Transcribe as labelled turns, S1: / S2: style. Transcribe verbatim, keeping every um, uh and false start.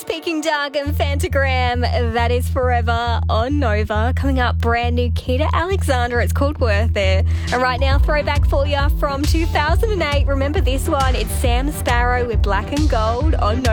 S1: It's Peking Duck and Fantagram. That is Forever on Nova. Coming up, brand new Kita Alexander. It's called Worth It. And right now, throwback for you from two thousand eight. Remember this one? It's Sam Sparrow with Black and Gold on Nova.